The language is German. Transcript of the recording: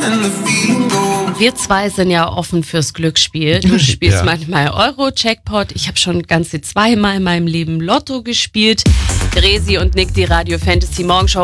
Wir zwei sind ja offen fürs Glücksspiel. Du spielst manchmal Euro-Jackpot. Ich habe schon ganze 2-mal in meinem Leben Lotto gespielt. Resi und Nick, die Radio Fantasy Morgenshow.